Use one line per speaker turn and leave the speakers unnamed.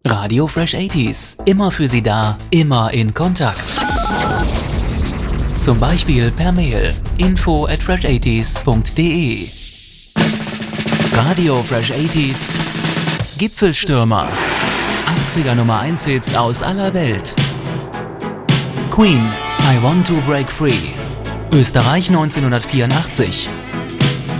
Radio Fresh 80s. Immer für Sie da, immer in Kontakt. Zum Beispiel per Mail info@fresh80s.de. Radio Fresh 80s. Gipfelstürmer. 80er Nummer 1 Hits aus aller Welt. Queen, I Want to Break Free. Österreich 1984.